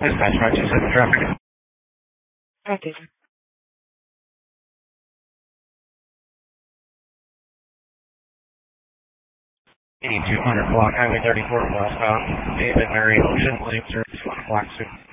Dispatch 527 traffic. Okay. 8200 block Highway 34 westbound. David Mary Ocean, Williams, Black Suit.